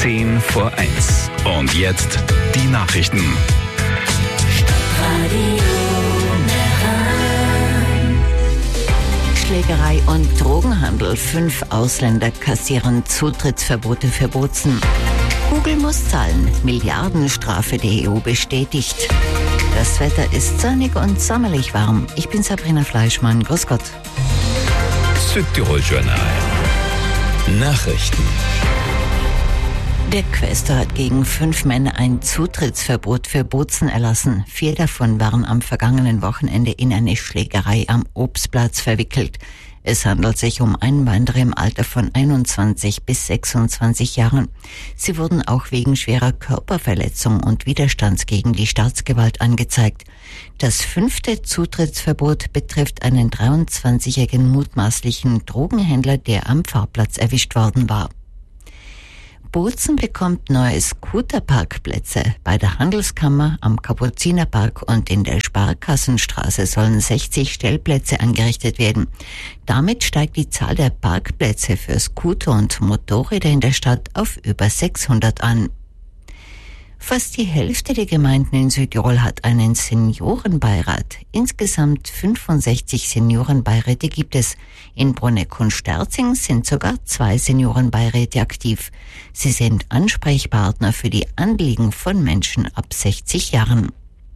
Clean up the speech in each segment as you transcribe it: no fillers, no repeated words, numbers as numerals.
10 vor 1. Und jetzt die Nachrichten. Schlägerei und Drogenhandel. 5 Ausländer kassieren Zutrittsverbote für Bozen. Google muss zahlen. Milliardenstrafe der EU bestätigt. Das Wetter ist sonnig und sommerlich warm. Ich bin Sabrina Fleischmann. Grüß Gott. Südtirol-Journal. Nachrichten. Der Quästor hat gegen 5 Männer ein Zutrittsverbot für Bozen erlassen. 4 davon waren am vergangenen Wochenende in eine Schlägerei am Obstplatz verwickelt. Es handelt sich um Einwanderer im Alter von 21 bis 26 Jahren. Sie wurden auch wegen schwerer Körperverletzung und Widerstands gegen die Staatsgewalt angezeigt. Das 5. Zutrittsverbot betrifft einen 23-jährigen mutmaßlichen Drogenhändler, der am Fahrplatz erwischt worden war. Bozen bekommt neue Scooterparkplätze. Bei der Handelskammer, am Kapuzinerpark und in der Sparkassenstraße sollen 60 Stellplätze eingerichtet werden. Damit steigt die Zahl der Parkplätze für Scooter und Motorräder in der Stadt auf über 600 an. Fast die Hälfte der Gemeinden in Südtirol hat einen Seniorenbeirat. Insgesamt 65 Seniorenbeiräte gibt es. In Bruneck und Sterzing sind sogar 2 Seniorenbeiräte aktiv. Sie sind Ansprechpartner für die Anliegen von Menschen ab 60 Jahren.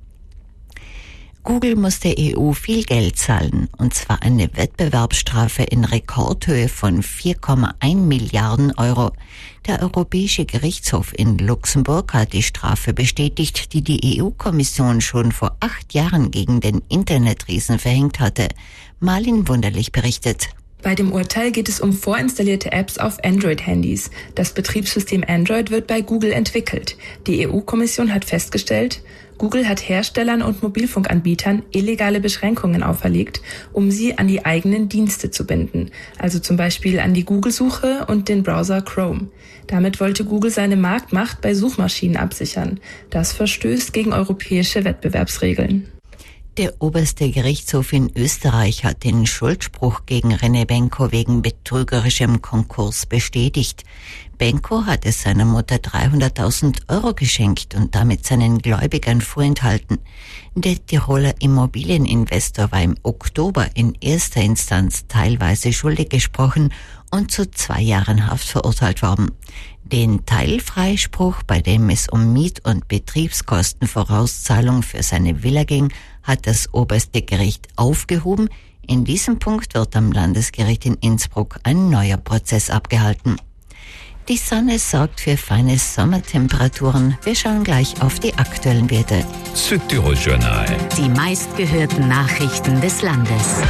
Google muss der EU viel Geld zahlen, und zwar eine Wettbewerbsstrafe in Rekordhöhe von 4,1 Milliarden Euro. Der Europäische Gerichtshof in Luxemburg hat die Strafe bestätigt, die die EU-Kommission schon vor 8 Jahren gegen den Internetriesen verhängt hatte. Marlin Wunderlich berichtet. Bei dem Urteil geht es um vorinstallierte Apps auf Android-Handys. Das Betriebssystem Android wird bei Google entwickelt. Die EU-Kommission hat festgestellt, Google hat Herstellern und Mobilfunkanbietern illegale Beschränkungen auferlegt, um sie an die eigenen Dienste zu binden, also zum Beispiel an die Google-Suche und den Browser Chrome. Damit wollte Google seine Marktmacht bei Suchmaschinen absichern. Das verstößt gegen europäische Wettbewerbsregeln. Der oberste Gerichtshof in Österreich hat den Schuldspruch gegen René Benko wegen betrügerischem Konkurs bestätigt. Benko hat es seiner Mutter 300.000 Euro geschenkt und damit seinen Gläubigern vorenthalten. Der Tiroler Immobilieninvestor war im Oktober in erster Instanz teilweise schuldig gesprochen und zu 2 Jahren Haft verurteilt worden. Den Teilfreispruch, bei dem es um Miet- und Betriebskostenvorauszahlung für seine Villa ging, hat das oberste Gericht aufgehoben. In diesem Punkt wird am Landesgericht in Innsbruck ein neuer Prozess abgehalten. Die Sonne sorgt für feine Sommertemperaturen. Wir schauen gleich auf die aktuellen Werte. Südtirol-Journal. Die meistgehörten Nachrichten des Landes.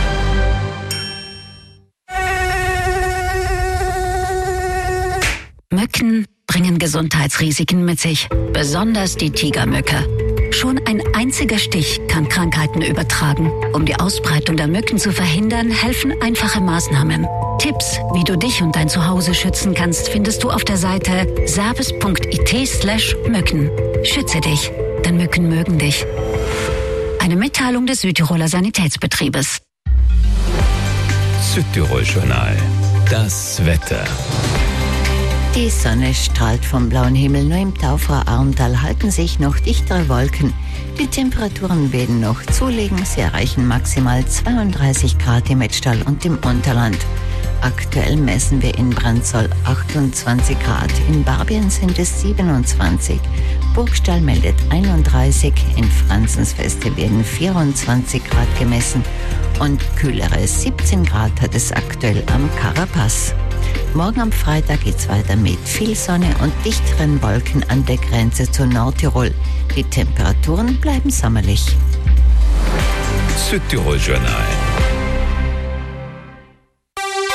Mücken bringen Gesundheitsrisiken mit sich, besonders die Tigermücke. Schon ein einziger Stich kann Krankheiten übertragen. Um die Ausbreitung der Mücken zu verhindern, helfen einfache Maßnahmen. Tipps, wie du dich und dein Zuhause schützen kannst, findest du auf der Seite service.it/Mücken. Schütze dich, denn Mücken mögen dich. Eine Mitteilung des Südtiroler Sanitätsbetriebes. Südtirol-Journal. Das Wetter. Die Sonne strahlt vom blauen Himmel, nur im Taufrer Armtal halten sich noch dichtere Wolken. Die Temperaturen werden noch zulegen, sie erreichen maximal 32 Grad im Mettstall und im Unterland. Aktuell messen wir in Brandsol 28 Grad, in Barbien sind es 27, Burgstall meldet 31, in Franzensfeste werden 24 Grad gemessen und kühlere 17 Grad hat es aktuell am Carapaz. Morgen am Freitag geht's weiter mit viel Sonne und dichteren Wolken an der Grenze zu Nordtirol. Die Temperaturen bleiben sommerlich. Südtirol-Journal.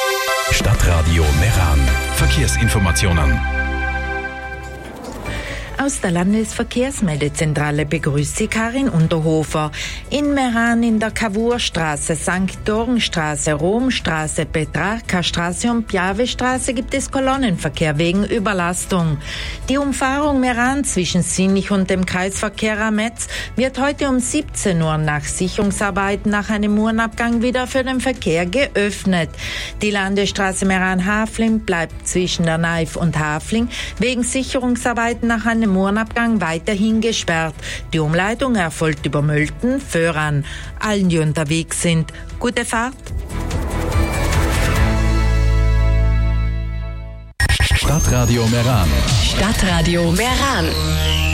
Stadtradio Meran. Verkehrsinformationen. Aus der Landesverkehrsmeldezentrale begrüßt Sie Karin Unterhofer. In Meran in der Cavourstraße, St. Dornstraße, Romstraße, Petrarca-Straße und Piave-Straße gibt es Kolonnenverkehr wegen Überlastung. Die Umfahrung Meran zwischen Sinich und dem Kreisverkehr Rametz wird heute um 17 Uhr nach Sicherungsarbeiten nach einem Uhrenabgang wieder für den Verkehr geöffnet. Die Landesstraße Meran-Hafling bleibt zwischen der Naif und Hafling wegen Sicherungsarbeiten nach einem Uhrenabgang weiterhin gesperrt. Die Umleitung erfolgt über Mölten, Föhran. Allen, die unterwegs sind, gute Fahrt. Stadtradio Meran. Stadtradio Meran.